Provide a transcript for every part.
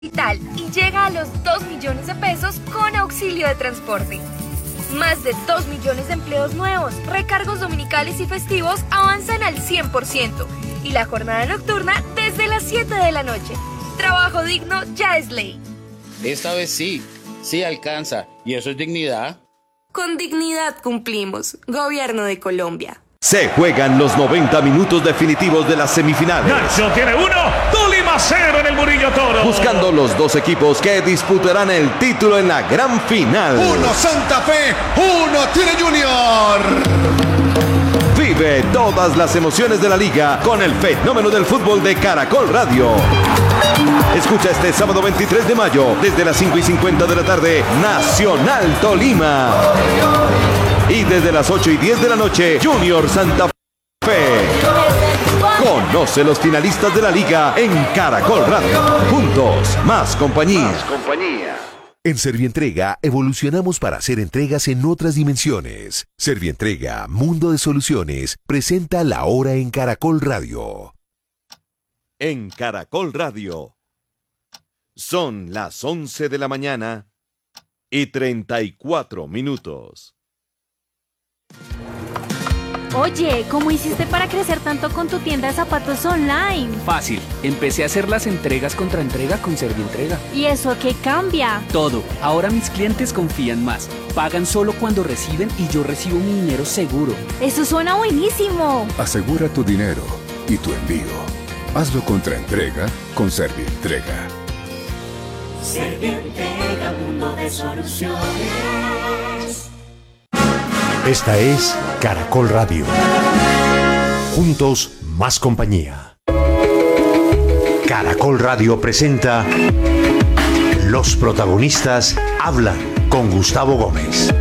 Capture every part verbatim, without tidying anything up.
Digital y llega a los dos millones de pesos con auxilio de transporte. Más de dos millones de empleos nuevos, recargos dominicales y festivos avanzan al cien por ciento y la jornada nocturna desde las siete de la noche. Trabajo digno ya es ley. Esta vez sí, sí alcanza, y eso es dignidad. Con dignidad cumplimos. Gobierno de Colombia. Se juegan los noventa minutos definitivos de las semifinales. Nacho tiene uno, Tolima cero en el Murillo Toro. Buscando los dos equipos que disputarán el título en la gran final. Uno Santa Fe, uno Tigre Junior. Vive todas las emociones de la liga con el fenómeno del fútbol de Caracol Radio. Escucha este sábado veintitrés de mayo desde las cinco y cincuenta de la tarde Nacional Tolima. Y desde las ocho y diez de la noche, Junior Santa Fe. Conoce los finalistas de la liga en Caracol Radio. Juntos, más compañía. Más compañía. En Servientrega evolucionamos para hacer entregas en otras dimensiones. Servientrega, Mundo de Soluciones, presenta La Hora en Caracol Radio. En Caracol Radio. Son las once de la mañana y treinta y cuatro minutos. Oye, ¿cómo hiciste para crecer tanto con tu tienda de zapatos online? Fácil, empecé a hacer las entregas contra entrega con Servientrega. ¿Y eso qué cambia? Todo, ahora mis clientes confían más. Pagan solo cuando reciben y yo recibo mi dinero seguro. ¡Eso suena buenísimo! Asegura tu dinero y tu envío. Hazlo contra entrega con Servientrega. Servientrega, mundo de soluciones. Esta es Caracol Radio. Juntos, más compañía. Caracol Radio presenta Los protagonistas hablan con Gustavo Gómez.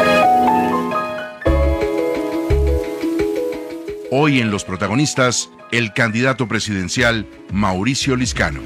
Hoy en Los protagonistas, el candidato presidencial Mauricio Liscano.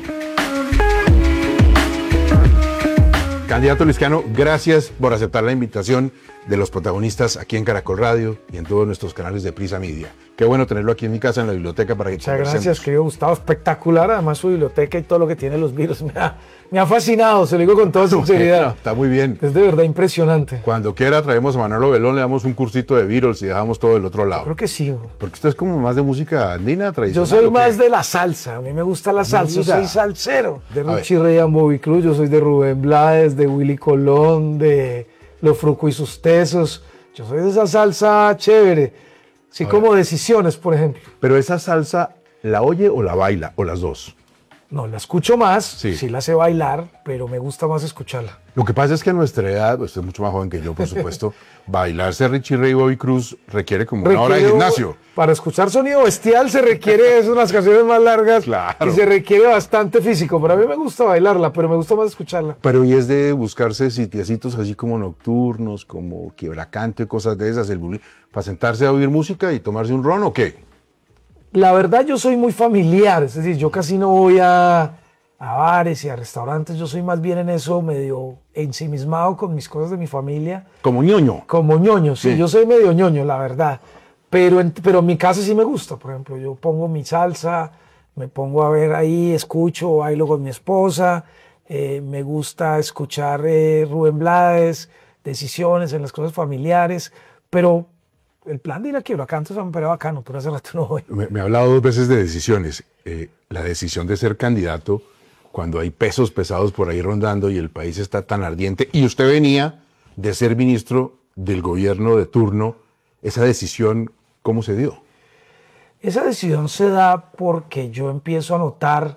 Candidato Liscano, gracias por aceptar la invitación de Los protagonistas aquí en Caracol Radio y en todos nuestros canales de Prisa Media. Qué bueno tenerlo aquí en mi casa, en la biblioteca, para que Muchas gracias, querido Gustavo. Espectacular, además su biblioteca y todo lo que tiene los virus. Me ha, me ha fascinado, se lo digo con toda sinceridad. Bueno, está muy bien. Es de verdad impresionante. Cuando quiera traemos a Manolo Belón, le damos un cursito de Beatles y dejamos todo del otro lado. Creo que sí. Porque usted es como más de música andina tradicional. Yo soy más de la salsa, a mí me gusta la salsa, yo soy salsero. De Richie Ray and Bobby Cruz, yo soy de Rubén Blades, de Willy Colón, de Los Fruco y sus Tesos. Yo soy de esa salsa chévere, así como Decisiones, por ejemplo. Pero esa salsa, ¿la oye o la baila? ¿O las dos? No, la escucho más, sí. sí la sé bailar, pero me gusta más escucharla. Lo que pasa es que a nuestra edad, usted es mucho más joven que yo, por supuesto, bailarse Richie Ray y Bobby Cruz requiere como requiere, una hora de gimnasio. Para escuchar sonido bestial se requiere, es unas canciones más largas, claro. Y se requiere bastante físico. Pero a mí me gusta bailarla, pero me gusta más escucharla. Pero y es de buscarse sitiecitos así como nocturnos, como quiebracanto y cosas de esas, el bullying, para sentarse a oír música y tomarse un ron, ¿o qué? La verdad, yo soy muy familiar, es decir, yo casi no voy a, a bares y a restaurantes, yo soy más bien en eso medio ensimismado con mis cosas de mi familia. ¿Como ñoño? Como ñoño, sí, sí. Yo soy medio ñoño, la verdad, pero en, pero en mi casa sí me gusta, por ejemplo, yo pongo mi salsa, me pongo a ver ahí, escucho, bailo con mi esposa, eh, me gusta escuchar eh, Rubén Blades, Decisiones en las cosas familiares, pero... El plan de ir a Quiebracanto me parece bacano, pero hace rato no voy. Me, me ha hablado dos veces de decisiones. Eh, la decisión de ser candidato, cuando hay pesos pesados por ahí rondando y el país está tan ardiente, y usted venía de ser ministro del gobierno de turno, esa decisión, ¿cómo se dio? Esa decisión se da porque yo empiezo a notar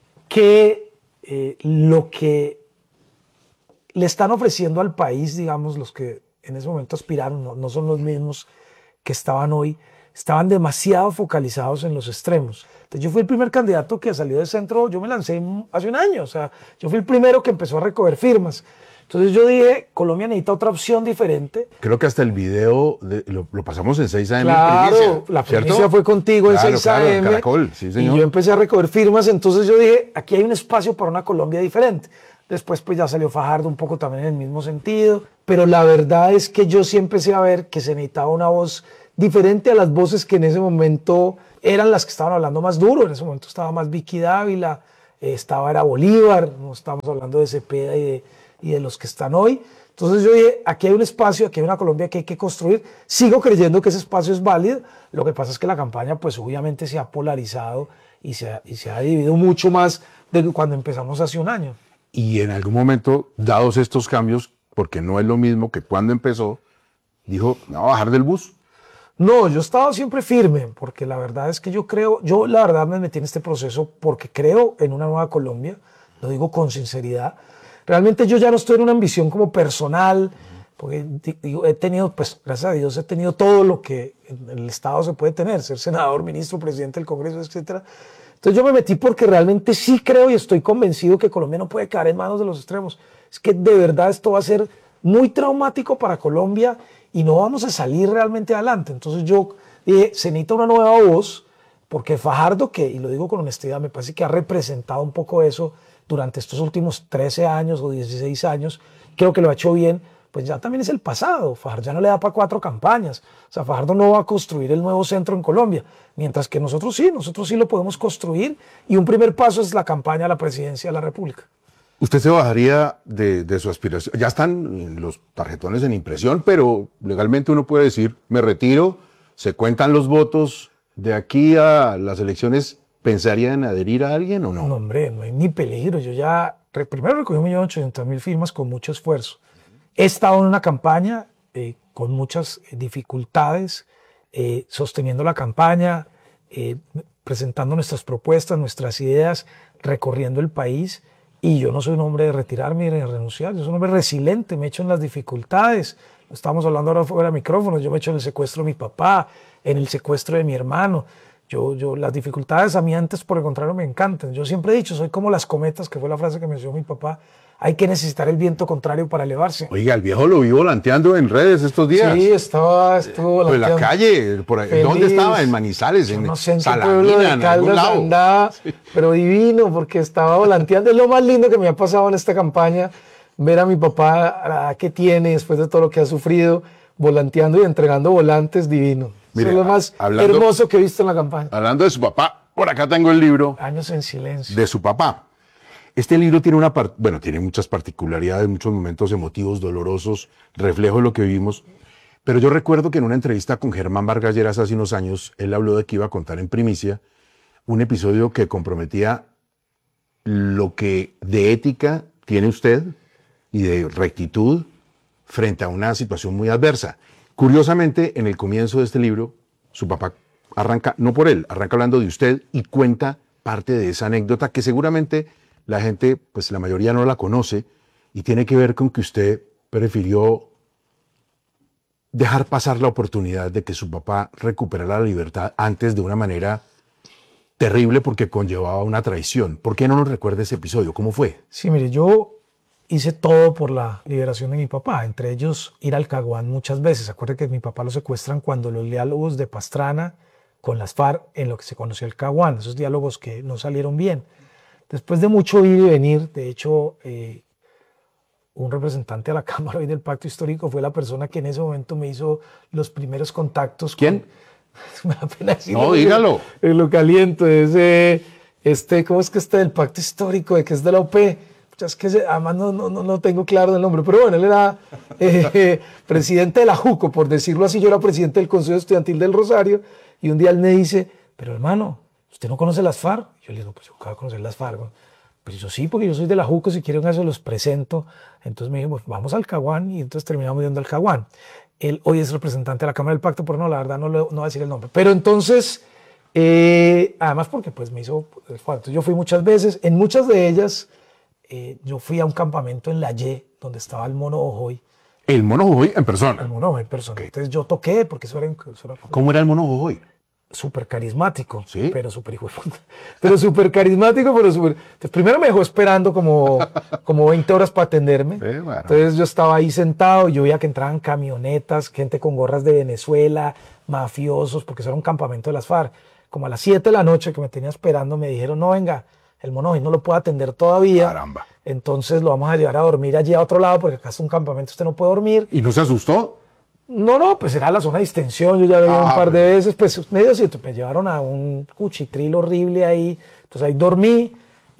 que eh, lo que le están ofreciendo al país, digamos, los que en ese momento aspiraron, no, no son los mismos que estaban hoy, estaban demasiado focalizados en los extremos. Entonces yo fui el primer candidato que salió del centro, yo me lancé hace un año, o sea, yo fui el primero que empezó a recoger firmas. Entonces yo dije, Colombia necesita otra opción diferente. Creo que hasta el video de, lo, lo pasamos en seis A M. Claro, primicia, la primicia fue contigo en claro, seis A M. Claro, Caracol, sí, señor. Y yo empecé a recoger firmas, entonces yo dije, aquí hay un espacio para una Colombia diferente. Después pues ya salió Fajardo un poco también en el mismo sentido, pero la verdad es que yo sí empecé a ver que se necesitaba una voz diferente a las voces que en ese momento eran las que estaban hablando más duro. En ese momento estaba más Vicky Dávila, eh, estaba era Bolívar, no estamos hablando de Cepeda y de, y de los que están hoy. Entonces yo dije, aquí hay un espacio, aquí hay una Colombia que hay que construir. Sigo creyendo que ese espacio es válido. Lo que pasa es que la campaña pues obviamente se ha polarizado y se ha, y se ha dividido mucho más de cuando empezamos hace un año. Y en algún momento, dados estos cambios, porque no es lo mismo que cuando empezó, dijo, ¿me va a bajar del bus? No, yo he estado siempre firme, porque la verdad es que yo creo, yo la verdad me metí en este proceso porque creo en una nueva Colombia, lo digo con sinceridad. Realmente yo ya no estoy en una ambición como personal, porque digo, he tenido, pues gracias a Dios, he tenido todo lo que en el Estado se puede tener, ser senador, ministro, presidente del Congreso, etcétera. Entonces yo me metí porque realmente sí creo y estoy convencido que Colombia no puede caer en manos de los extremos. Es que de verdad esto va a ser muy traumático para Colombia y no vamos a salir realmente adelante. Entonces yo dije, se necesita una nueva voz, porque Fajardo, que, y lo digo con honestidad, me parece que ha representado un poco eso durante estos últimos trece años o dieciséis años, creo que lo ha hecho bien, pues ya también es el pasado. Fajardo ya no le da para cuatro campañas. O sea, Fajardo no va a construir el nuevo centro en Colombia, mientras que nosotros sí, nosotros sí lo podemos construir, y un primer paso es la campaña a la presidencia de la República. ¿Usted se bajaría de, de su aspiración? Ya están los tarjetones en impresión, pero legalmente uno puede decir, me retiro, se cuentan los votos, de aquí a las elecciones, ¿pensaría en adherir a alguien o no? No, hombre, no hay ni peligro. Yo ya, primero recogí un millón ochocientas mil firmas con mucho esfuerzo. He estado en una campaña eh, con muchas dificultades, eh, sosteniendo la campaña, eh, presentando nuestras propuestas, nuestras ideas, recorriendo el país. Y yo no soy un hombre de retirarme ni de renunciar, yo soy un hombre resiliente, me he hecho en las dificultades. Estamos hablando ahora fuera de micrófonos, yo me he hecho en el secuestro de mi papá, en el secuestro de mi hermano. Yo, yo, las dificultades a mí antes, por el contrario, me encantan. Yo siempre he dicho, soy como las cometas, que fue la frase que me enseñó mi papá. Hay que necesitar el viento contrario para elevarse. Oiga, el viejo lo vi volanteando en redes estos días. Sí, estaba, estuvo volanteando. En la calle, por ahí. Feliz. ¿Dónde estaba? En Manizales, yo en no sé en Salamina, en algún lado. Andaba, sí. Pero divino, porque estaba volanteando. Es lo más lindo que me ha pasado en esta campaña, ver a mi papá, que tiene, después de todo lo que ha sufrido, volanteando y entregando volantes, divino. Mire, eso es lo más hablando, hermoso que he visto en la campaña. Hablando de su papá, por acá tengo el libro. Años en silencio. De su papá. Este libro tiene una part- bueno, tiene muchas particularidades, muchos momentos emotivos, dolorosos, reflejo de lo que vivimos. Pero yo recuerdo que en una entrevista con Germán Vargas Lleras hace unos años, él habló de que iba a contar en primicia un episodio que comprometía lo que de ética tiene usted y de rectitud frente a una situación muy adversa. Curiosamente, en el comienzo de este libro, su papá arranca, no por él, arranca hablando de usted y cuenta parte de esa anécdota que seguramente la gente, pues la mayoría no la conoce, y tiene que ver con que usted prefirió dejar pasar la oportunidad de que su papá recuperara la libertad antes de una manera terrible porque conllevaba una traición. ¿Por qué no nos recuerda ese episodio? ¿Cómo fue? Sí, mire, yo hice todo por la liberación de mi papá, entre ellos ir al Caguán muchas veces. Acuérdate que mi papá lo secuestran cuando los diálogos de Pastrana con las FARC, en lo que se conoció el Caguán, esos diálogos que no salieron bien. Después de mucho ir y venir, de hecho, eh, un representante a la Cámara hoy del Pacto Histórico fue la persona que en ese momento me hizo los primeros contactos. ¿Quién? Con, me da pena decirlo. No, dígalo. En lo caliento, ese, este, ¿cómo es que este del Pacto Histórico, de que es de la O P? Es que se, además no, no, no, no tengo claro el nombre, pero bueno, él era eh, presidente de la JUCO, por decirlo así. Yo era presidente del Consejo Estudiantil del Rosario, y un día él me dice, pero hermano, ¿usted no conoce las FARC? Yo le digo, pues yo acabo de conocer las FARC. Pues yo sí, porque yo soy de la JUCO, si quieren eso los presento. Entonces me dijo, pues vamos al Caguán, y entonces terminamos yendo al Caguán. Él hoy es representante de la Cámara del Pacto, pero no, la verdad no, le, no voy a decir el nombre. Pero entonces, eh, además porque pues me hizo, entonces yo fui muchas veces, en muchas de ellas, eh, yo fui a un campamento en la Y, donde estaba el Mono Ojoy. ¿El Mono Ojoy en persona? El Mono Ojoy en persona. Okay. Entonces yo toqué, porque eso era... Eso era ¿Cómo era el Mono Ojoy? Súper carismático, ¿sí? Pero súper hijo de puta. Pero súper carismático, pero súper... Primero me dejó esperando como, como veinte horas para atenderme. Sí, bueno. Entonces yo estaba ahí sentado y yo veía que entraban camionetas, gente con gorras de Venezuela, mafiosos, porque eso era un campamento de las FARC. Como a las siete de la noche que me tenía esperando, me dijeron, no, venga, el Mono no lo puedo atender todavía. Caramba. Entonces lo vamos a llevar a dormir allí a otro lado, porque acá es un campamento, usted no puede dormir. ¿Y no se asustó? No, no, pues era la zona de distensión, yo ya lo vi ah, un par de veces, pues medio cierto, me llevaron a un cuchitril horrible ahí, entonces ahí dormí,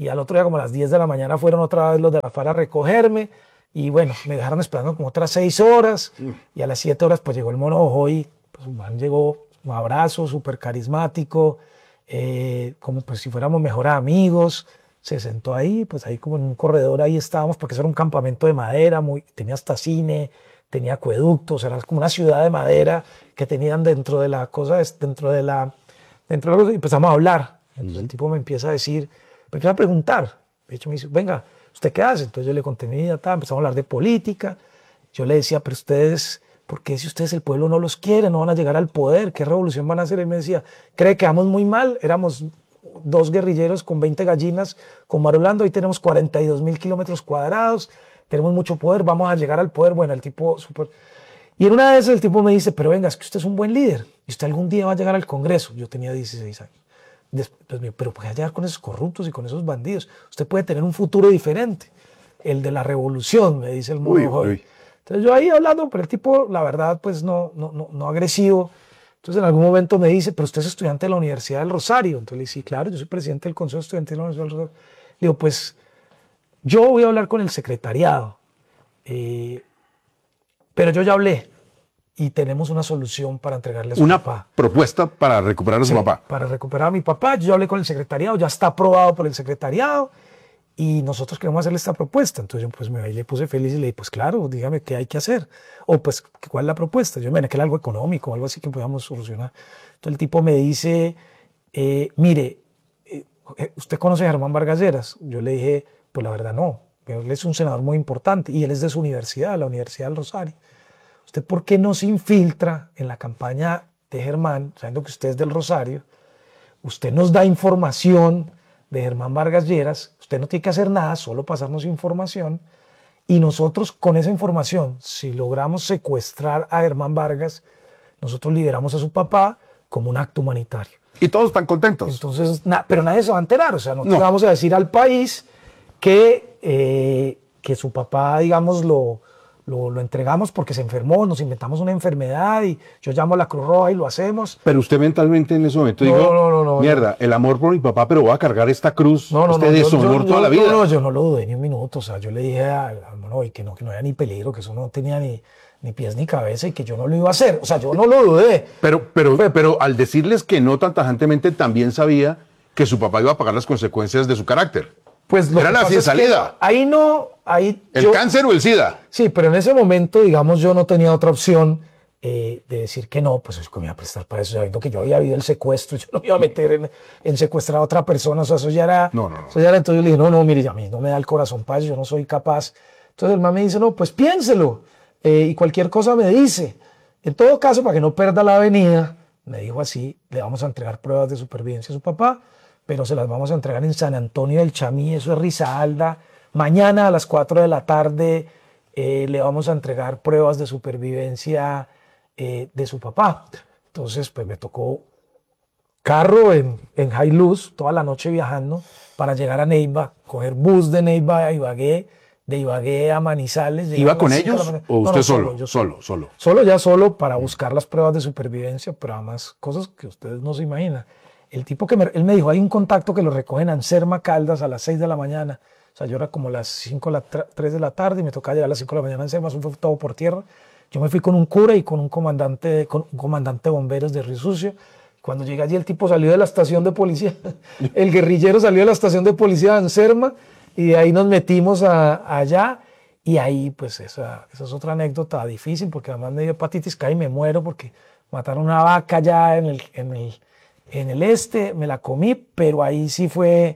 Y al otro día, como a las diez de la mañana, fueron otra vez los de la FARC a recogerme. Y bueno, me dejaron esperando como otras seis horas. Mm. Y a las siete horas, pues llegó el Mono Jojoy. Pues un man llegó, un abrazo, súper carismático. Eh, como pues si fuéramos mejores amigos. Se sentó ahí, pues ahí como en un corredor, ahí estábamos, porque eso era un campamento de madera, muy, tenía hasta cine, tenía acueductos, era como una ciudad de madera que tenían dentro de la cosa, dentro de la, dentro de la cosa, y empezamos a hablar. Entonces el tipo me empieza a decir, me empieza a preguntar, de hecho me dice, venga, ¿usted qué hace? Entonces yo le conté mi vida, empezamos a hablar de política, yo le decía, pero ustedes, ¿por qué si ustedes el pueblo no los quiere, no van a llegar al poder? ¿Qué revolución van a hacer? Y él me decía, ¿cree que vamos muy mal? Éramos dos guerrilleros con veinte gallinas, con Marulando, hoy tenemos cuarenta y dos mil kilómetros cuadrados, tenemos mucho poder, vamos a llegar al poder. Bueno, el tipo súper... Y en una de esas el tipo me dice, pero venga, es que usted es un buen líder, y usted algún día va a llegar al Congreso. Yo tenía dieciséis años. Después, pero puede llegar con esos corruptos y con esos bandidos, usted puede tener un futuro diferente, el de la revolución, me dice el Mono Jojoy. Entonces yo ahí hablando, pero el tipo, la verdad, pues no, no, no, no agresivo. Entonces en algún momento me dice, pero usted es estudiante de la Universidad del Rosario. Entonces le dije, sí, claro, yo soy presidente del Consejo Estudiantil de la Universidad del Rosario. Le digo, pues yo voy a hablar con el secretariado, eh, pero yo ya hablé y tenemos una solución para entregarle a su una papá. Una propuesta para recuperar a su sí, papá. Para recuperar a mi papá, yo hablé con el secretariado, ya está aprobado por el secretariado y nosotros queremos hacerle esta propuesta. Entonces yo pues me le puse feliz y le dije, pues claro, dígame qué hay que hacer. O pues, ¿cuál es la propuesta? Yo me que era algo económico, algo así que podamos solucionar. Entonces el tipo me dice, eh, mire, eh, ¿usted conoce a Germán Vargas Lleras? Yo le dije, pues la verdad no, pero él es un senador muy importante y él es de su universidad, la Universidad del Rosario. ¿Usted por qué no se infiltra en la campaña de Germán, sabiendo que usted es del Rosario? Usted nos da información de Germán Vargas Lleras, usted no tiene que hacer nada, solo pasarnos información, y nosotros con esa información, si logramos secuestrar a Germán Vargas, nosotros liberamos a su papá como un acto humanitario. Y todos están contentos. Entonces, na, pero nadie se va a enterar, o sea, nosotros no. vamos a decir al país que, eh, que su papá, digamos, lo, lo, lo entregamos porque se enfermó, nos inventamos una enfermedad y yo llamo a la Cruz Roja y lo hacemos. Pero usted mentalmente en ese momento no, dijo, no, no, no, mierda, no. el amor por mi papá, pero voy a cargar esta cruz, no, no, este no, deshonor yo, toda yo, la vida. No, no, yo no lo dudé ni un minuto, o sea, yo le dije al mono que no, que no había ni peligro, que eso no tenía ni, ni pies ni cabeza y que yo no lo iba a hacer, o sea, yo no lo dudé. Pero, pero, pero al decirles que no tan tajantemente, también sabía que su papá iba a pagar las consecuencias de su carácter. Pues lo era la sin salida. Ahí no, ahí... ¿El yo, cáncer o el SIDA? Sí, pero en ese momento, digamos, yo no tenía otra opción eh, de decir que no, pues es que me iba a prestar para eso, sabiendo que yo había habido el secuestro, yo no me iba a meter en, en secuestrar a otra persona, o sea, eso ya era... No, no, no. Eso ya era, entonces yo le dije, no, no, mire, a mí no me da el corazón para eso, yo no soy capaz. Entonces el man me dice, no, pues piénselo, eh, y cualquier cosa me dice. En todo caso, para que no pierda la avenida, me dijo así, le vamos a entregar pruebas de supervivencia a su papá, pero se las vamos a entregar en San Antonio del Chamí, eso es Risaralda. Mañana a las cuatro de la tarde eh, le vamos a entregar pruebas de supervivencia eh, de su papá. Entonces, pues me tocó carro en, en Hilux, toda la noche viajando para llegar a Neiva, coger bus de Neiva a Ibagué, de Ibagué a Manizales. ¿Iba con ellos o usted no, no, solo? Yo solo, solo. Solo, ya solo para buscar las pruebas de supervivencia, pero además cosas que ustedes no se imaginan. El tipo que me, él me dijo, hay un contacto que lo recogen en Anserma Caldas a las seis de la mañana. O sea, yo era como las cinco, las tres de la tarde y me tocaba llegar a las cinco de la mañana a Anserma, eso fue todo por tierra. Yo me fui con un cura y con un comandante, con un comandante de bomberos de Río Sucio. Cuando llegué allí, el tipo salió de la estación de policía. El guerrillero salió de la estación de policía de Anserma y de ahí nos metimos a, allá. Y ahí, pues, esa, esa es otra anécdota difícil porque además me dio hepatitis K y me muero porque mataron una vaca allá en el... En el En el este me la comí, pero ahí sí fue,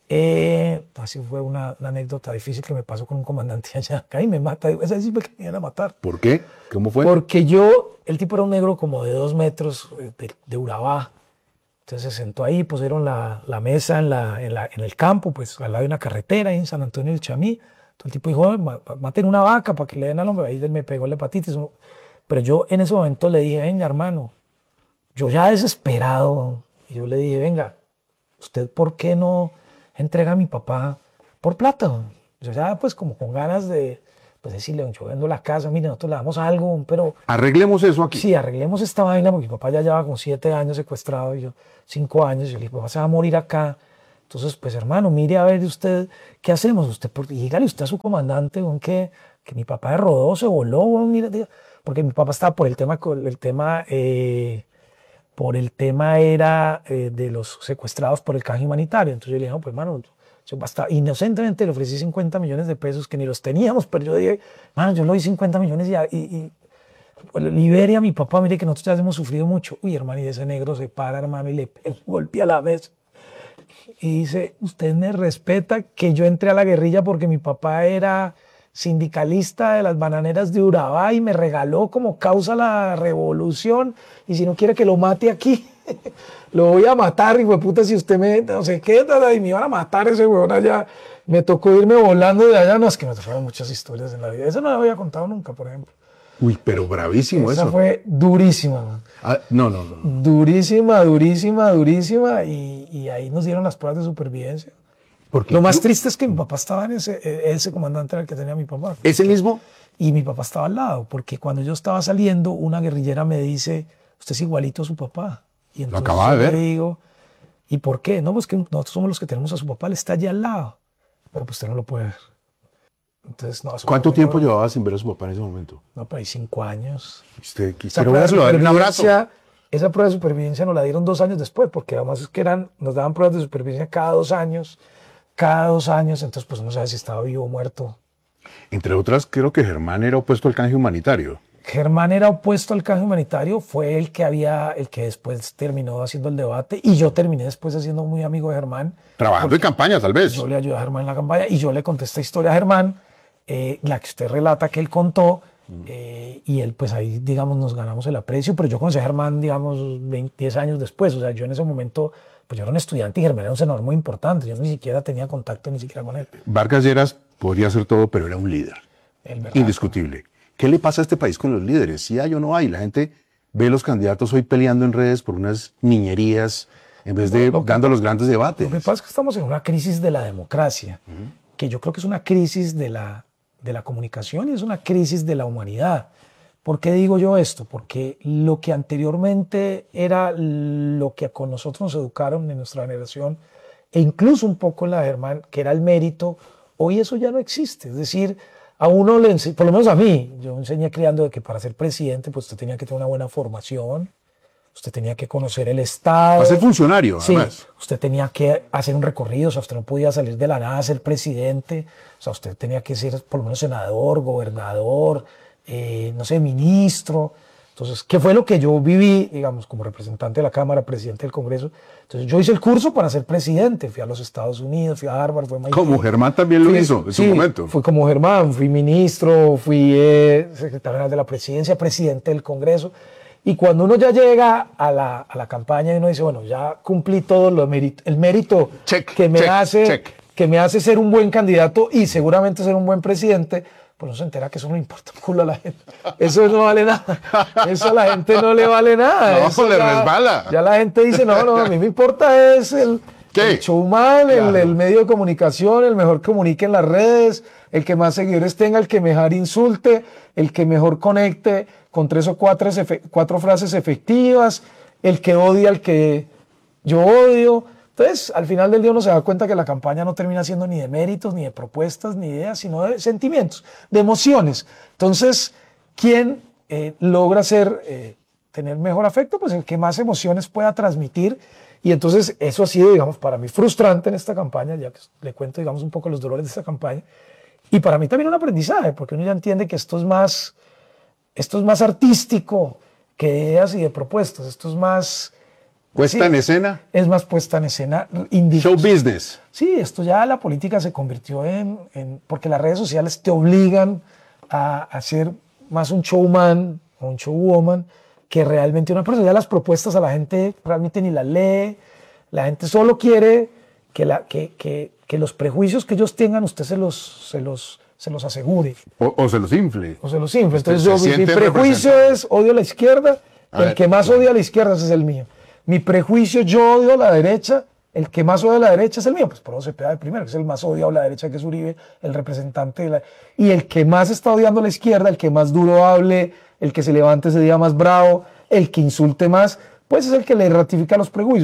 eh, así fue una, una anécdota difícil que me pasó con un comandante allá. Acá y me mata, esa sí me querían a matar. ¿Por qué? ¿Cómo fue? Porque yo, el tipo era un negro como de dos metros de, de Urabá. Entonces se sentó ahí, pusieron la, la mesa en, la, en, la, en el campo, pues al lado de una carretera ahí en San Antonio del Chamí. Entonces el tipo dijo, maten una vaca para que le den al hombre. Ahí me pegó la hepatitis. Pero yo en ese momento le dije, venga hermano, yo ya desesperado, y yo le dije, venga, ¿usted por qué no entrega a mi papá por plata? Yo ya pues como con ganas de pues decirle, yo vendo la casa, mire, nosotros le damos algo, pero... Arreglemos eso aquí. Sí, arreglemos esta vaina, porque mi papá ya lleva como siete años secuestrado, y yo cinco años, y yo le dije, papá se va a morir acá. Entonces, pues hermano, mire a ver usted, ¿qué hacemos? Usted, dígale usted a su comandante, weón, que, que mi papá rodó, se voló, weón, mire, diga, porque mi papá estaba por el tema, el tema, eh, por el tema era eh, de los secuestrados por el canje humanitario. Entonces yo le dije, no, pues hermano, yo basta, inocentemente le ofrecí cincuenta millones de pesos que ni los teníamos, pero yo dije, mano, yo le doy cincuenta millones y, y, y pues, Liberia, mi papá, mire que nosotros ya hemos sufrido mucho. Uy, hermano, y ese negro se para, hermano, y le golpea la mesa. Y dice, usted me respeta que yo entré a la guerrilla porque mi papá era sindicalista de las bananeras de Urabá y me regaló como causa la revolución, y si no quiere que lo mate aquí, lo voy a matar, hijo de puta, si usted me, no sé qué, y me iban a matar ese huevón allá. Me tocó irme volando de allá. No, es que me tocaron muchas historias en la vida. Eso no lo había contado nunca, por ejemplo. Uy, pero bravísimo Esa eso. Esa fue durísima. Ah, no, no, no. Durísima, durísima, durísima. Y, y ahí nos dieron las pruebas de supervivencia. Porque lo más tú... triste es que mi papá estaba en ese, ese comandante era el que tenía mi papá. ¿Ese mismo? Y mi papá estaba al lado, porque cuando yo estaba saliendo, una guerrillera me dice, usted es igualito a su papá. Y entonces lo acababa de ver. Le digo, ¿y por qué? No, pues que nosotros somos los que tenemos a su papá, él está allá al lado. Pero pues usted no lo puede ver. Entonces, no, ¿Cuánto tiempo no, llevaba sin ver a su papá en ese momento? No, por ahí cinco años. Usted quisiera darle un abrazo. Esa prueba de supervivencia nos la dieron dos años después, porque además es que eran, nos daban pruebas de supervivencia cada dos años, cada dos años, entonces pues uno sabe si estaba vivo o muerto. Entre otras, creo que Germán era opuesto al canje humanitario. Germán era opuesto al canje humanitario, fue el que había, el que después terminó haciendo el debate, y yo terminé después siendo muy amigo de Germán. Trabajando en campaña, tal vez. Yo le ayudé a Germán en la campaña y yo le conté esta historia a Germán, eh, la que usted relata que él contó, mm. eh, y él pues ahí, digamos, nos ganamos el aprecio, pero yo conocí a Germán, digamos, veinte, diez años después, o sea, yo en ese momento, pues yo era un estudiante y Germán era un senador muy importante, yo ni siquiera tenía contacto ni siquiera con él. Vargas Lleras podría hacer todo, pero era un líder, indiscutible. ¿Qué le pasa a este país con los líderes? Si hay o no hay, la gente ve los candidatos hoy peleando en redes por unas niñerías en vez de no, dando que, los grandes debates. Lo que pasa es que estamos en una crisis de la democracia, uh-huh. que yo creo que es una crisis de la, de la comunicación y es una crisis de la humanidad. ¿Por qué digo yo esto? Porque lo que anteriormente era lo que con nosotros nos educaron en nuestra generación, e incluso un poco en la de Germán, que era el mérito, hoy eso ya no existe. Es decir, a uno le enseñé, por lo menos a mí, yo enseñé criando de que para ser presidente pues usted tenía que tener una buena formación, usted tenía que conocer el Estado. Para ser funcionario, sí, además. Usted tenía que hacer un recorrido, o sea, usted no podía salir de la nada a ser presidente, o sea, usted tenía que ser por lo menos senador, gobernador, eh, no sé, ministro. Entonces, ¿qué fue lo que yo viví, digamos, como representante de la Cámara, presidente del Congreso? Entonces, yo hice el curso para ser presidente, fui a los Estados Unidos, fui a Harvard, fui a M I T. Como Germán también lo fui, hizo en sí, su momento. Fui como Germán, fui ministro, fui eh, secretario general de la presidencia, presidente del Congreso. Y cuando uno ya llega a la, a la campaña y uno dice, bueno, ya cumplí todo lo mérito, el mérito check, que, me check, hace, check. que me hace ser un buen candidato y seguramente ser un buen presidente, pues no se entera que eso no le importa un culo a la gente. Eso no vale nada. Eso a la gente no le vale nada. No, eso le ya, resbala. Ya la gente dice, no, no, a mí me importa es el, el showman, claro. el, el medio de comunicación, el mejor que comunique en las redes, el que más seguidores tenga, el que mejor insulte, el que mejor conecte con tres o cuatro, cuatro frases efectivas, el que odia al que yo odio. Entonces, al final del día uno se da cuenta que la campaña no termina siendo ni de méritos, ni de propuestas, ni de ideas, sino de sentimientos, de emociones. Entonces, ¿quién eh, logra ser, eh, tener mejor afecto? Pues el que más emociones pueda transmitir. Y entonces eso ha sido, digamos, para mí frustrante en esta campaña, ya que le cuento, digamos, un poco los dolores de esta campaña. Y para mí también un aprendizaje, porque uno ya entiende que esto es más, esto es más artístico que de ideas y de propuestas. Esto es más... ¿Puesta sí, en escena? Es más puesta en escena. Show business. Sí, esto ya la política se convirtió en, en... Porque las redes sociales te obligan a, a ser más un showman o un showwoman que realmente una persona. Ya las propuestas a la gente realmente ni las lee. La gente solo quiere que, la, que, que, que los prejuicios que ellos tengan usted se los, se los, se los asegure. O, o se los infle. O se los infle. Entonces yo, mi, mi prejuicio es odio a la izquierda. A el ver, que más odia a la izquierda ese es el mío. Mi prejuicio, yo odio a la derecha, el que más odia a la derecha es el mío, pues por eso se pega de primero, que es el más odiado a la derecha, que es Uribe, el representante de la... Y el que más está odiando a la izquierda, el que más duro hable, el que se levante ese día más bravo, el que insulte más, pues es el que le ratifica los prejuicios.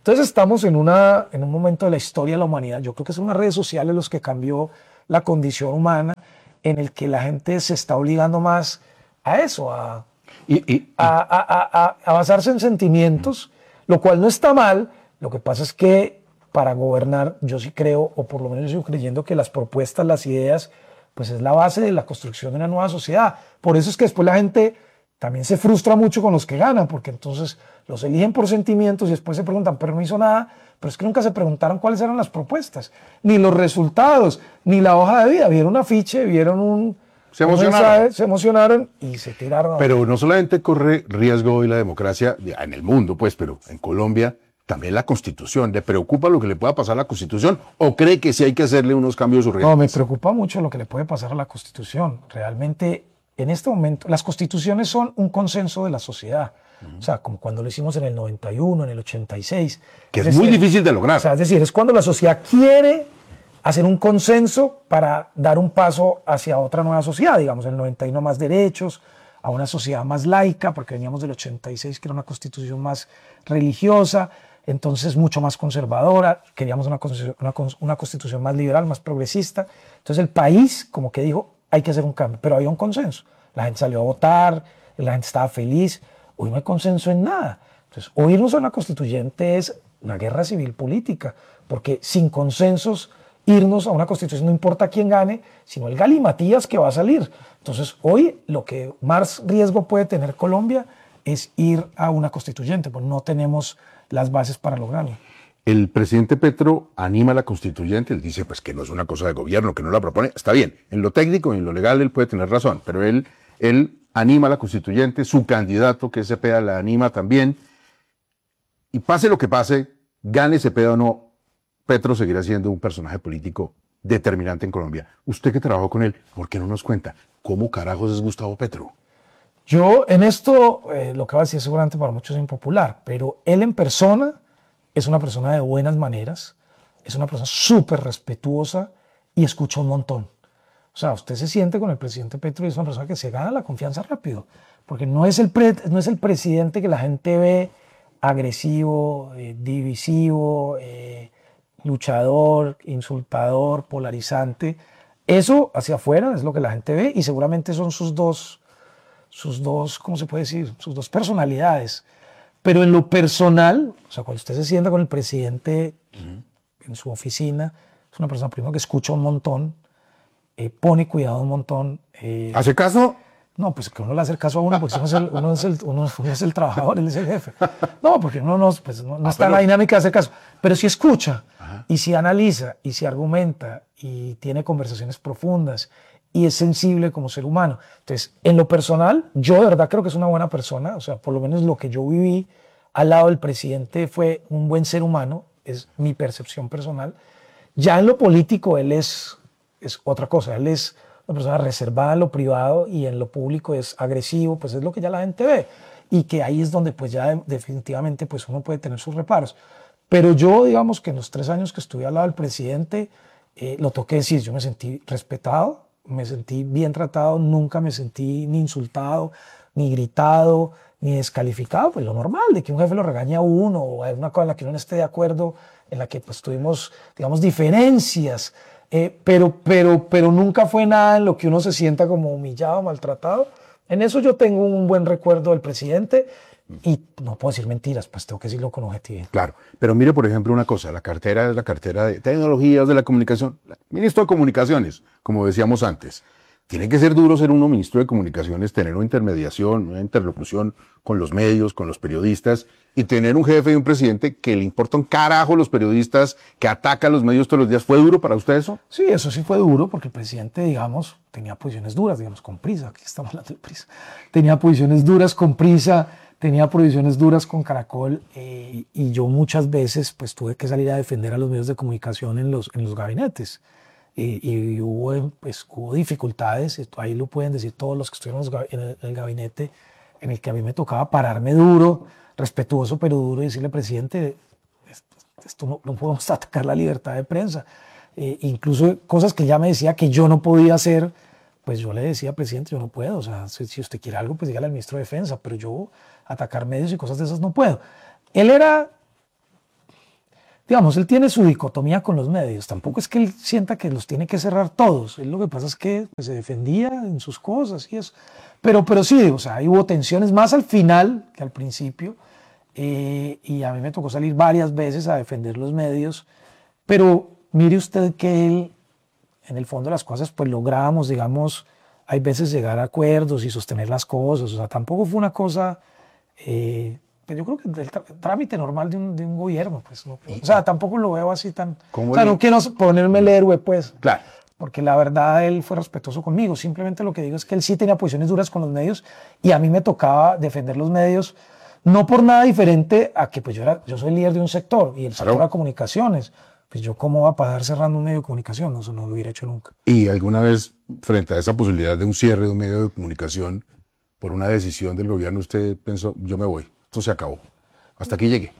Entonces estamos en, una, en un momento de la historia de la humanidad. Yo creo que son las redes sociales los que cambió la condición humana, en el que la gente se está obligando más a eso, a, y, y, y. a, a, a, a basarse en sentimientos, lo cual no está mal. Lo que pasa es que para gobernar yo sí creo, o por lo menos yo sigo creyendo que las propuestas, las ideas, pues es la base de la construcción de una nueva sociedad. Por eso es que después la gente también se frustra mucho con los que ganan, porque entonces los eligen por sentimientos y después se preguntan, pero no hizo nada, pero es que nunca se preguntaron cuáles eran las propuestas, ni los resultados, ni la hoja de vida. Vieron un afiche, vieron un, se un emocionaron. mensaje, se emocionaron y se tiraron. Pero no solamente corre riesgo hoy la democracia en el mundo, pues, pero en Colombia también la Constitución. ¿Le preocupa lo que le pueda pasar a la Constitución o cree que sí hay que hacerle unos cambios urgentes? No, me preocupa mucho lo que le puede pasar a la Constitución. Realmente, en este momento, las constituciones son un consenso de la sociedad. Uh-huh. O sea, como cuando lo hicimos en el noventa y uno, en el ochenta y seis. Que es, es muy decir, difícil de lograr. O sea, es decir, es cuando la sociedad quiere hacer un consenso para dar un paso hacia otra nueva sociedad. Digamos, en el noventa y uno más derechos, a una sociedad más laica, porque veníamos del ochenta y seis, que era una constitución más religiosa, entonces mucho más conservadora, queríamos una constitución, una, una constitución más liberal, más progresista. Entonces el país como que dijo, hay que hacer un cambio, pero había un consenso. La gente salió a votar, la gente estaba feliz. Hoy no hay consenso en nada. Entonces, o irnos a una constituyente es una guerra civil política, porque sin consensos, irnos a una constitución no importa quién gane, sino el galimatías que va a salir. Entonces, hoy lo que más riesgo puede tener Colombia es ir a una constituyente, pues no tenemos las bases para lograrlo. El presidente Petro anima a la constituyente, él dice pues que no es una cosa de gobierno, que no la propone. Está bien, en lo técnico y en lo legal él puede tener razón, pero él, él anima a la constituyente, su candidato, que es Cepeda, la anima también. Y pase lo que pase, gane Cepeda o no, Petro seguirá siendo un personaje político determinante en Colombia. Usted que trabajó con él, ¿por qué no nos cuenta cómo carajos es Gustavo Petro? Yo en esto, eh, lo que va a decir seguramente para muchos es impopular, pero él en persona es una persona de buenas maneras, es una persona súper respetuosa y escucha un montón. O sea, usted se siente con el presidente Petro y es una persona que se gana la confianza rápido, porque no es el, pre, no es el presidente que la gente ve agresivo, eh, divisivo, eh, luchador, insultador, polarizante. Eso hacia afuera es lo que la gente ve y seguramente son sus dos... sus dos, ¿cómo se puede decir? Sus dos personalidades. Pero en lo personal, o sea, cuando usted se sienta con el presidente uh-huh. en su oficina, es una persona primero que escucha un montón, eh, pone cuidado un montón. Eh, ¿Hace caso? No, pues que uno le hace caso a uno, porque uno es el, uno es el, uno es el trabajador, él es el jefe. No, porque uno no, pues, no, no ah, está pero... en la dinámica de hacer caso. Pero si escucha, uh-huh. y si analiza, y si argumenta, y tiene conversaciones profundas, y es sensible como ser humano. Entonces, en lo personal, yo de verdad creo que es una buena persona, o sea, por lo menos lo que yo viví al lado del presidente fue un buen ser humano, es mi percepción personal. Ya en lo político, él es, es otra cosa, él es una persona reservada en lo privado y en lo público es agresivo, pues es lo que ya la gente ve, y que ahí es donde pues ya de, definitivamente pues uno puede tener sus reparos. Pero yo, digamos que en los tres años que estuve al lado del presidente, eh, lo toqué decir, yo me sentí respetado, me sentí bien tratado, nunca me sentí ni insultado, ni gritado, ni descalificado, pues lo normal, de que un jefe lo regañe a uno, o hay una cosa en la que uno no esté de acuerdo, en la que pues tuvimos, digamos, diferencias, eh, pero, pero, pero nunca fue nada en lo que uno se sienta como humillado, maltratado. En eso yo tengo un buen recuerdo del presidente, y no puedo decir mentiras, pues tengo que decirlo con objetividad. Claro, pero mire, por ejemplo, una cosa, la cartera es la cartera de tecnologías de la comunicación, ministro de Comunicaciones, como decíamos antes. Tiene que ser duro ser uno ministro de Comunicaciones, tener una intermediación, una interlocución con los medios, con los periodistas, y tener un jefe y un presidente que le importa un carajo los periodistas, que ataca a los medios todos los días. ¿Fue duro para usted eso? Sí, eso sí fue duro, porque el presidente, digamos, tenía posiciones duras, digamos, con Prisa, aquí estamos hablando de Prisa. Tenía posiciones duras con Prisa, tenía posiciones duras con Caracol, eh, y yo muchas veces pues tuve que salir a defender a los medios de comunicación en los, en los gabinetes. Y, y hubo, pues, hubo dificultades, ahí lo pueden decir todos los que estuvieron en el, en el gabinete, en el que a mí me tocaba pararme duro, respetuoso pero duro, y decirle, presidente, esto, esto no, no podemos atacar la libertad de prensa. Eh, incluso cosas que ya me decía que yo no podía hacer, pues yo le decía, presidente, yo no puedo, o sea, si, si usted quiere algo, pues dígale al ministro de Defensa, pero yo atacar medios y cosas de esas no puedo. Él era, digamos, él tiene su dicotomía con los medios. Tampoco es que él sienta que los tiene que cerrar todos. Él lo que pasa es que pues, se defendía en sus cosas y eso. Pero, pero sí, o sea, hubo tensiones más al final que al principio. Eh, y a mí me tocó salir varias veces a defender los medios. Pero mire usted que él, en el fondo de las cosas, pues lográbamos, digamos, hay veces llegar a acuerdos y sostener las cosas. O sea, tampoco fue una cosa... Eh, Pero yo creo que el trámite normal de un, de un gobierno, pues, no, o sea, tampoco lo veo así tan... O sea, no quiero ponerme el héroe, pues, claro, porque la verdad él fue respetuoso conmigo. Simplemente lo que digo es que él sí tenía posiciones duras con los medios y a mí me tocaba defender los medios, no por nada diferente a que pues yo, era, yo soy líder de un sector y el sector claro. de comunicaciones. Pues yo cómo va a pasar cerrando un medio de comunicación, no, eso no lo hubiera hecho nunca. ¿Y alguna vez, frente a esa posibilidad de un cierre de un medio de comunicación, por una decisión del gobierno, usted pensó, yo me voy? Esto se acabó. Hasta aquí llegué.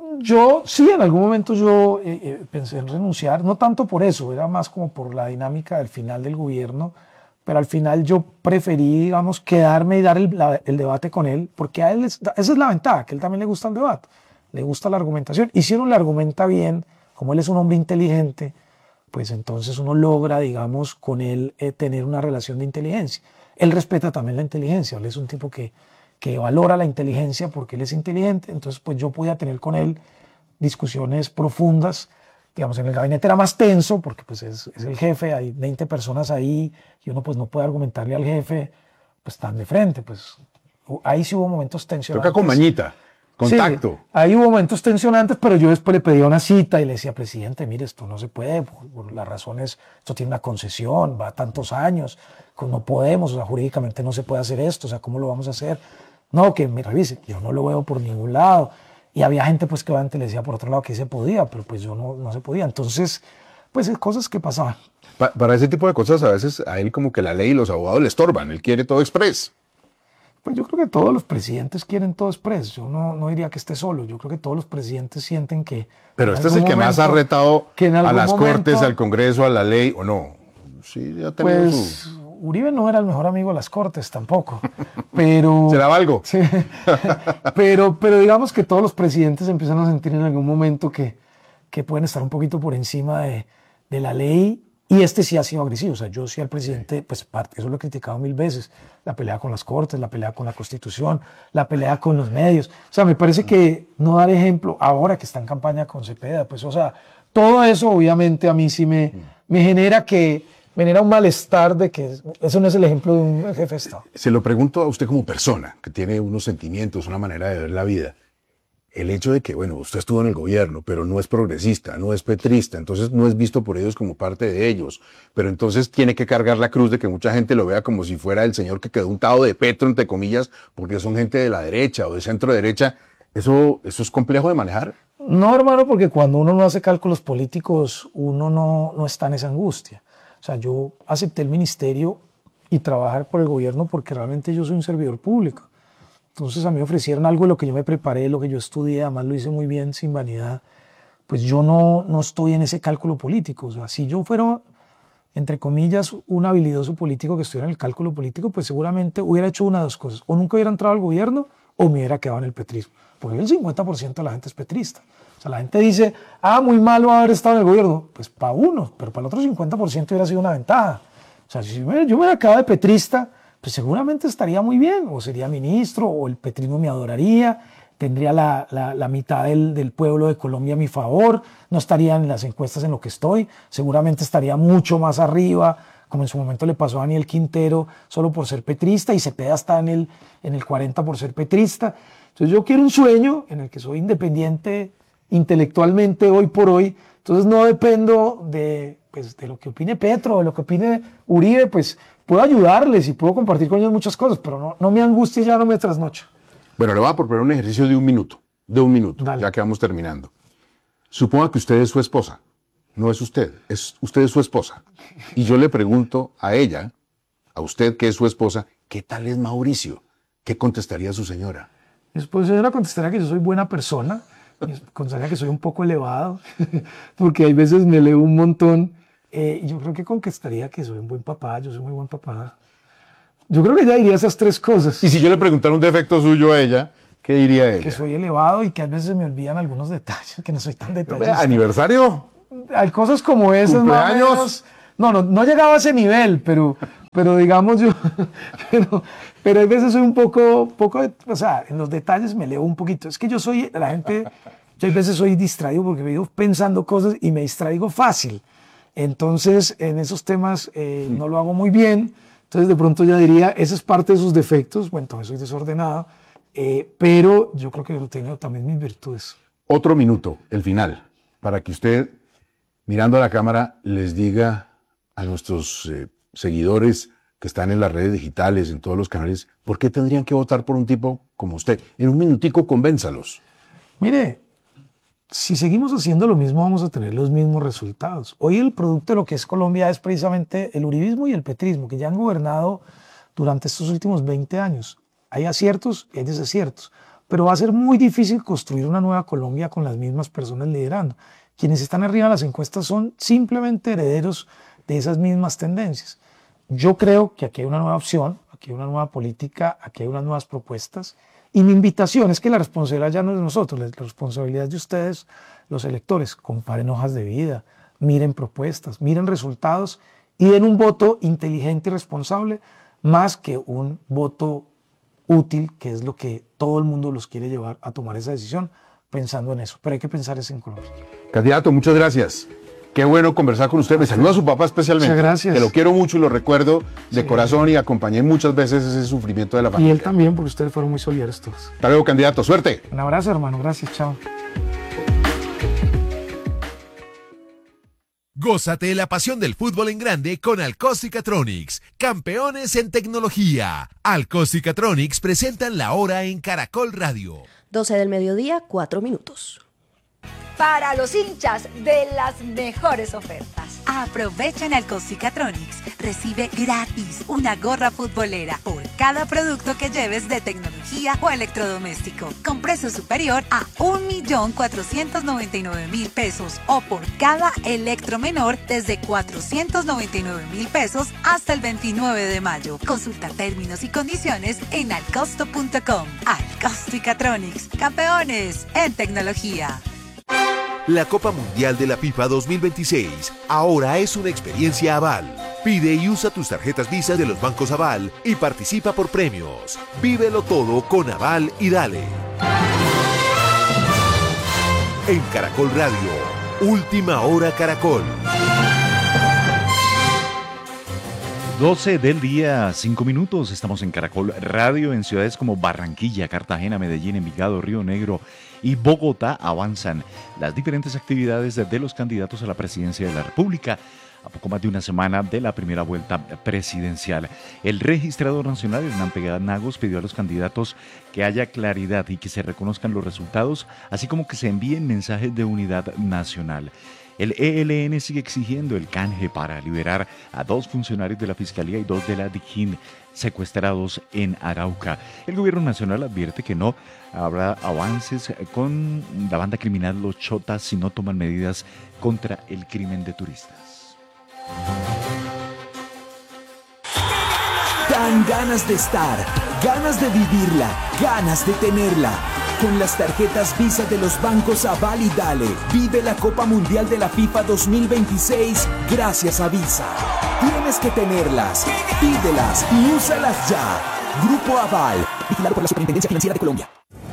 Yo sí, en algún momento yo eh, eh, pensé en renunciar, no tanto por eso, era más como por la dinámica del final del gobierno, pero al final yo preferí, digamos, quedarme y dar el, la, el debate con él, porque a él, es, esa es la ventaja, que a él también le gusta el debate, le gusta la argumentación, y si uno le argumenta bien, como él es un hombre inteligente, pues entonces uno logra, digamos, con él eh, tener una relación de inteligencia. Él respeta también la inteligencia, él es un tipo que que valora la inteligencia porque él es inteligente, entonces pues yo podía tener con él discusiones profundas, digamos, en el gabinete era más tenso porque pues es, es el jefe, hay veinte personas ahí y uno pues no puede argumentarle al jefe pues tan de frente, pues ahí sí hubo momentos tensionantes. Toca con mañita, contacto. Sí, ahí hubo momentos tensionantes, pero yo después le pedía una cita y le decía, presidente, mire, esto no se puede, por, por las razones, esto tiene una concesión, va a tantos años, no podemos, o sea, jurídicamente no se puede hacer esto, o sea, ¿cómo lo vamos a hacer? No, que me revise, yo no lo veo por ningún lado. Y había gente pues que obviamente le decía por otro lado que se podía, pero pues yo no, no se podía. Entonces, pues es cosas que pasaban. Pa para ese tipo de cosas a veces a él como que la ley y los abogados le estorban, él quiere todo express. Pues yo creo que todos los presidentes quieren todo express, yo no, no diría que esté solo, yo creo que todos los presidentes sienten que... Pero este es el que momento, más ha retado a las momento, cortes, al Congreso, a la ley, ¿o no? Sí, ya tenemos pues, su... Uribe no era el mejor amigo de las cortes tampoco, pero... ¿Se daba algo? Sí, pero, pero digamos que todos los presidentes empiezan a sentir en algún momento que, que pueden estar un poquito por encima de, de la ley, y este sí ha sido agresivo. O sea, yo sí al presidente, pues eso lo he criticado mil veces, la pelea con las cortes, la pelea con la Constitución, la pelea con los medios. O sea, me parece que no dar ejemplo, ahora que está en campaña con Cepeda, pues o sea, todo eso obviamente a mí sí me, me genera que... me genera un malestar de que eso no es el ejemplo de un jefe de Estado. Se lo pregunto a usted como persona, que tiene unos sentimientos, una manera de ver la vida. El hecho de que, bueno, usted estuvo en el gobierno, pero no es progresista, no es petrista, entonces no es visto por ellos como parte de ellos, pero entonces tiene que cargar la cruz de que mucha gente lo vea como si fuera el señor que quedó untado de Petro, entre comillas, porque son gente de la derecha o de centro derecha. ¿Eso, eso es complejo de manejar? No, hermano, porque cuando uno no hace cálculos políticos, uno no, no está en esa angustia. O sea, yo acepté el ministerio y trabajar por el gobierno porque realmente yo soy un servidor público. Entonces a mí me ofrecieron algo de lo que yo me preparé, lo que yo estudié, además lo hice muy bien, sin vanidad. Pues yo no, no estoy en ese cálculo político. O sea, si yo fuera, entre comillas, un habilidoso político que estuviera en el cálculo político, pues seguramente hubiera hecho una de dos cosas. O nunca hubiera entrado al gobierno o me hubiera quedado en el petrismo. Porque el cincuenta por ciento de la gente es petrista. O sea, la gente dice, ah, muy malo haber estado en el gobierno. Pues para uno, pero para el otro cincuenta por ciento hubiera sido una ventaja. O sea, si yo me hubiera quedado de petrista, pues seguramente estaría muy bien. O sería ministro, o el petrismo me adoraría, tendría la, la, la mitad del, del pueblo de Colombia a mi favor, no estaría en las encuestas en lo que estoy, seguramente estaría mucho más arriba, como en su momento le pasó a Daniel Quintero, solo por ser petrista, y Cepeda está en el, en el cuarenta por ser petrista. Entonces yo quiero un sueño en el que soy independiente intelectualmente hoy por hoy, entonces no dependo de, pues, de lo que opine Petro, de lo que opine Uribe, pues puedo ayudarles y puedo compartir con ellos muchas cosas, pero no, no me angustie, ya no me trasnocho. Bueno, le voy a proponer un ejercicio de un minuto, de un minuto, Dale. Ya que vamos terminando. Suponga que usted es su esposa, no es usted, es usted es su esposa. Y yo le pregunto a ella, a usted que es su esposa, ¿qué tal es Mauricio? ¿Qué contestaría su señora? Mi señora contestaría que yo soy buena persona, contestaría que soy un poco elevado, porque hay veces me elevo un montón, eh, y yo creo que contestaría que soy un buen papá, yo soy muy buen papá. Yo creo que ella diría esas tres cosas. Y si yo le preguntara un defecto suyo a ella, ¿Qué diría ella? Que soy elevado y que a veces me olvidan algunos detalles, que no soy tan detallista. ¿Aniversario? Hay cosas como esas, más o menos. No, no, no llegaba a ese nivel, pero, pero digamos yo, pero, pero hay veces soy un poco, poco, o sea, en los detalles me leo un poquito. Es que yo soy, la gente, yo a veces soy distraído porque me vivo pensando cosas y me distraigo fácil. Entonces, en esos temas eh, no lo hago muy bien. Entonces, de pronto ya diría, esa es parte de sus defectos. Bueno, entonces soy desordenado, eh, pero yo creo que yo tengo también mis virtudes. Otro minuto, el final, para que usted, mirando a la cámara, les diga a nuestros eh, seguidores que están en las redes digitales, en todos los canales, ¿por qué tendrían que votar por un tipo como usted? En un minutico, convénzalos. Mire, si seguimos haciendo lo mismo, vamos a tener los mismos resultados. Hoy el producto de lo que es Colombia es precisamente el uribismo y el petrismo, que ya han gobernado durante estos últimos veinte años. Hay aciertos y hay desaciertos, pero va a ser muy difícil construir una nueva Colombia con las mismas personas liderando. Quienes están arriba en las encuestas son simplemente herederos de esas mismas tendencias. Yo creo que aquí hay una nueva opción, aquí hay una nueva política, aquí hay unas nuevas propuestas. Y mi invitación es que la responsabilidad ya no es de nosotros, la responsabilidad es de ustedes, los electores. Comparen hojas de vida, miren propuestas, miren resultados y den un voto inteligente y responsable más que un voto útil, que es lo que todo el mundo los quiere llevar a tomar esa decisión pensando en eso. Pero hay que pensar eso en Colombia. Candidato, muchas gracias. Qué bueno conversar con usted. Me saluda a su papá especialmente. Muchas gracias. Que lo quiero mucho y lo recuerdo de sí. corazón y acompañé muchas veces ese sufrimiento de la familia. Y él también, porque ustedes fueron muy solidarios todos. Hasta luego, candidato. Suerte. Un abrazo, hermano. Gracias. Chao. Gózate la pasión del fútbol en grande con Alcosticatronics, campeones en tecnología. Alcosticatronics presentan la hora en Caracol Radio. doce del mediodía, cuatro minutos. Para los hinchas de las mejores ofertas. Aprovecha en Alcosticatronics. Recibe gratis una gorra futbolera por cada producto que lleves de tecnología o electrodoméstico, con precio superior a un millón cuatrocientos noventa y nueve mil pesos, o por cada electro menor desde cuatrocientos noventa y nueve mil pesos hasta el veintinueve de mayo. Consulta términos y condiciones en alcosto punto com. Alcosticatronics, campeones en tecnología. La Copa Mundial de la FIFA dos mil veintiséis ahora es una experiencia Aval. Pide y usa tus tarjetas Visa de los bancos Aval y participa por premios. Vívelo todo con Aval y dale. En Caracol Radio, Última Hora Caracol. doce del día, cinco minutos. Estamos en Caracol Radio. En ciudades como Barranquilla, Cartagena, Medellín, Envigado, Río Negro y Bogotá avanzan las diferentes actividades de los candidatos a la presidencia de la República a poco más de una semana de la primera vuelta presidencial. El registrador nacional, Hernán Pegada Nagos, pidió a los candidatos que haya claridad y que se reconozcan los resultados, así como que se envíen mensajes de unidad nacional. El E L N sigue exigiendo el canje para liberar a dos funcionarios de la Fiscalía y dos de la DIJÍN secuestrados en Arauca. El gobierno nacional advierte que no habrá avances con la banda criminal Los Chotas si no toman medidas contra el crimen de turistas. Dan ganas de estar, ganas de vivirla, ganas de tenerla. Con las tarjetas Visa de los bancos Aval y Dale, vive la Copa Mundial de la FIFA dos mil veintiséis gracias a Visa. Tienes que tenerlas, pídelas y úsalas ya. Grupo Aval, vigilado por la Superintendencia Financiera de Colombia.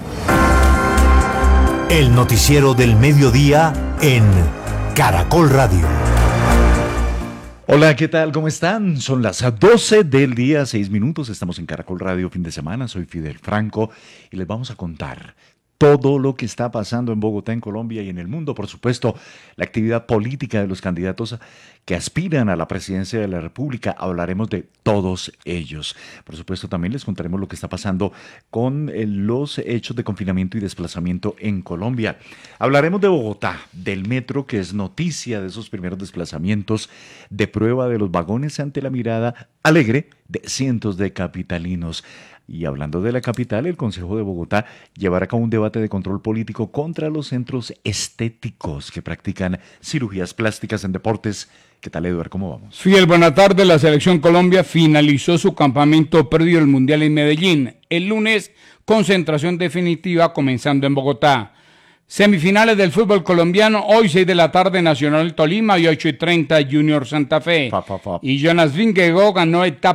El noticiero del mediodía en Caracol Radio. Hola, ¿qué tal? ¿Cómo están? Son las doce del día, seis minutos. Estamos en Caracol Radio fin de semana. Soy Fidel Franco y les vamos a contar todo lo que está pasando en Bogotá, en Colombia y en el mundo. Por supuesto, la actividad política de los candidatos que aspiran a la presidencia de la República. Hablaremos de todos ellos. Por supuesto, también les contaremos lo que está pasando con los hechos de confinamiento y desplazamiento en Colombia. Hablaremos de Bogotá, del metro, que es noticia de esos primeros desplazamientos, de prueba de los vagones ante la mirada alegre de cientos de capitalinos. Y hablando de la capital, el Consejo de Bogotá llevará a cabo un debate de control político contra los centros estéticos que practican cirugías plásticas en deportes ¿Qué tal, Eduardo? ¿Cómo vamos? Fidel, buena tarde. La Selección Colombia finalizó su campamento previo al Mundial en Medellín. El lunes, concentración definitiva comenzando en Bogotá. Semifinales del fútbol colombiano, hoy seis de la tarde, Nacional Tolima y ocho y treinta Junior Santa Fe. Fa, fa, fa. Y Jonas Vingegaard ganó etapa